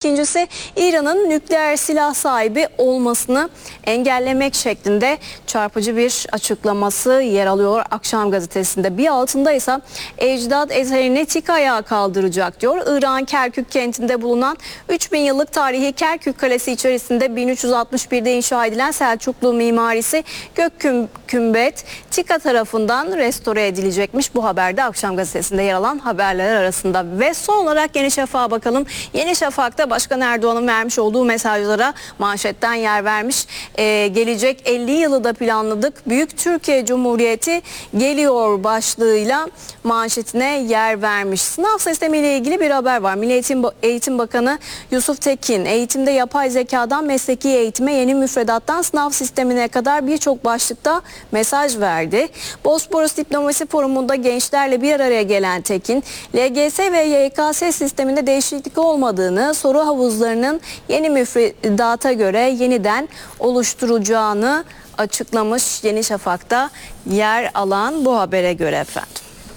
İkincisi, İran'ın nükleer silah sahibi olmasını engellemek şeklinde çarpıcı bir açıklaması yer alıyor Akşam gazetesinde. Bir altında ise ecdat eserini tik ayağa kaldıracak diyor. İran Kerkük kentinde bulunan 3000 yıllık tarihi Kerkük Kalesi içerisinde 1361'de inşa edilen Selçuklu mimarisi Gökkümbet TİKA tarafından restore edilecekmiş. Bu haberde Akşam gazetesinde yer alan haberler arasında. Ve son olarak Yeni Şafak'a bakalım. Yeni Şafak'ta Başkan Erdoğan'ın vermiş olduğu mesajlara manşetten yer vermiş. Gelecek 50 yılı da planladık. Büyük Türkiye Cumhuriyeti geliyor başlığıyla manşetine yer vermiş. Sınav sistemiyle ilgili bir haber var. Milli Eğitim Bakanı Yusuf Tekin, eğitimde yapay zekadan mesleki eğitime, yeni müfredattan sınav sistemine kadar birçok başlıkta mesaj verdi. Bosporus Diplomasi Forumu'nda gençlerle bir araya gelen Tekin, LGS ve YKS sisteminde değişiklik olmadığını, soru havuzlarının yeni müfredata göre yeniden oluşturacağını açıklamış. Yeni Şafak'ta yer alan bu habere göre efendim.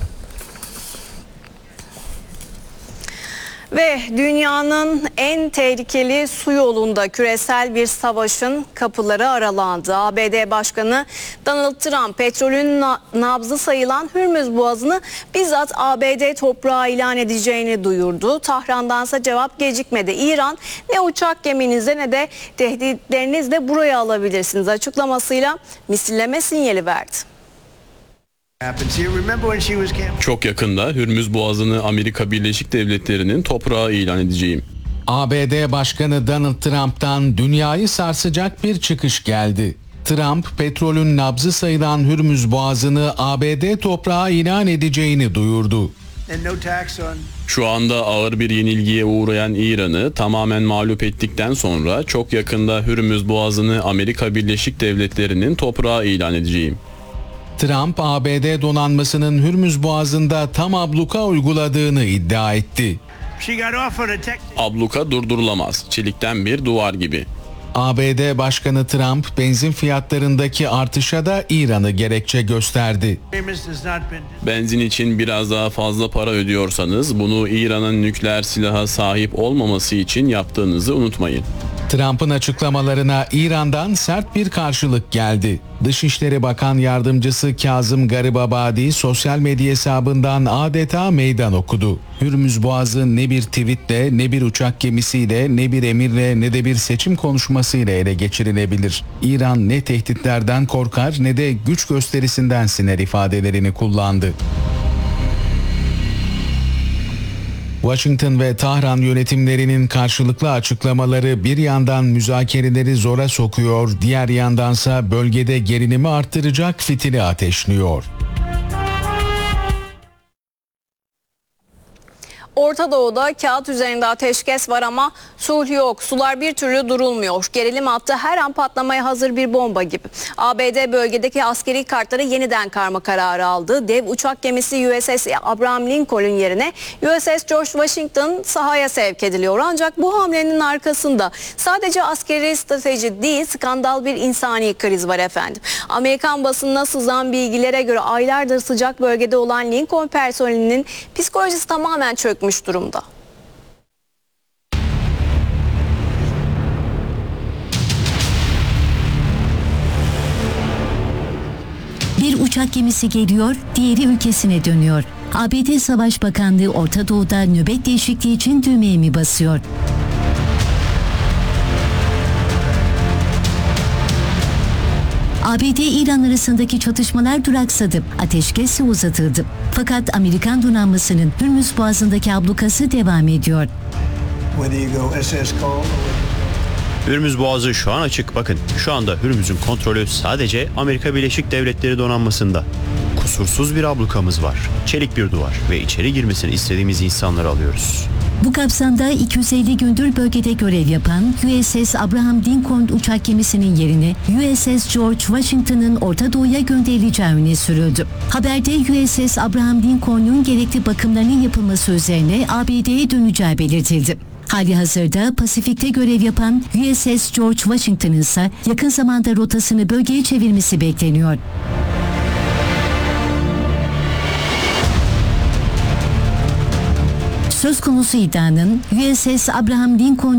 Ve dünyanın en tehlikeli su yolunda küresel bir savaşın kapıları aralandı. ABD Başkanı Donald Trump petrolün nabzı sayılan Hürmüz Boğazı'nı bizzat ABD toprağı ilan edeceğini duyurdu. Tahran'dansa cevap gecikmedi. İran, ne uçak geminizde ne de tehditlerinizle buraya alabilirsiniz açıklamasıyla misilleme sinyali verdi. Çok yakında Hürmüz Boğazı'nı Amerika Birleşik Devletleri'nin toprağı ilan edeceğim. ABD Başkanı Donald Trump'tan dünyayı sarsacak bir çıkış geldi. Trump, petrolün nabzı sayılan Hürmüz Boğazı'nı ABD toprağı ilan edeceğini duyurdu. Şu anda ağır bir yenilgiye uğrayan İran'ı tamamen mağlup ettikten sonra çok yakında Hürmüz Boğazı'nı Amerika Birleşik Devletleri'nin toprağı ilan edeceğim. Trump, ABD donanmasının Hürmüz Boğazı'nda tam abluka uyguladığını iddia etti. Abluka durdurulamaz, çelikten bir duvar gibi. ABD Başkanı Trump, benzin fiyatlarındaki artışa da İran'ı gerekçe gösterdi. Benzin için biraz daha fazla para ödüyorsanız bunu İran'ın nükleer silaha sahip olmaması için yaptığınızı unutmayın. Trump'ın açıklamalarına İran'dan sert bir karşılık geldi. Dışişleri Bakan Yardımcısı Kazım Garibabadi sosyal medya hesabından adeta meydan okudu. Hürmüz Boğazı ne bir tweetle, ne bir uçak gemisiyle, ne bir emirle, ne de bir seçim konuşmasıyla ele geçirilebilir. İran ne tehditlerden korkar ne de güç gösterisinden siner ifadelerini kullandı. Washington ve Tahran yönetimlerinin karşılıklı açıklamaları bir yandan müzakereleri zora sokuyor, diğer yandansa bölgede gerilimi arttıracak fitili ateşliyor. Orta Doğu'da kağıt üzerinde ateşkes var ama sulh yok. Sular bir türlü durulmuyor. Gerilim hattı her an patlamaya hazır bir bomba gibi. ABD bölgedeki askeri kartları yeniden karma kararı aldı. Dev uçak gemisi USS Abraham Lincoln yerine USS George Washington sahaya sevk ediliyor. Ancak bu hamlenin arkasında sadece askeri strateji değil, skandal bir insani kriz var efendim. Amerikan basınına sızan bilgilere göre aylardır sıcak bölgede olan Lincoln personelinin psikolojisi tamamen çökmüş durumda. Bir uçak gemisi geliyor, diğeri ülkesine dönüyor. ABD Savaş Bakanlığı Orta Doğu'da nöbet değişikliği için düğmeye mi basıyor? ABD-İran arasındaki çatışmalar duraksadı, ateşkes uzatıldı. Fakat Amerikan donanmasının Hürmüz Boğazı'ndaki ablukası devam ediyor. Hürmüz Boğazı şu an açık. Bakın, şu anda Hürmüz'ün kontrolü sadece Amerika Birleşik Devletleri donanmasında. Kusursuz bir ablukamız var. Çelik bir duvar ve içeri girmesini istediğimiz insanları alıyoruz. Bu kapsamda 250 gündür bölgede görev yapan USS Abraham Lincoln uçak gemisinin yerine USS George Washington'ın Orta Doğu'ya gönderileceği öne sürüldü. Haberde USS Abraham Lincoln'un gerekli bakımlarının yapılması üzerine ABD'ye döneceği belirtildi. Halihazırda Pasifik'te görev yapan USS George Washington'ın ise yakın zamanda rotasını bölgeye çevirmesi bekleniyor. Söz konusu iddianın USS Abraham Lincoln